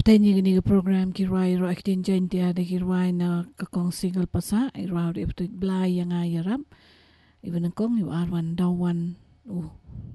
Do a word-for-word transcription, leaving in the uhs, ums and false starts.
Tanya gini ke program kirai ro aktin jain dia ada kirai na kakong single pasa ira ro iptu blai yang ayaram even kong yu arwan dawan uh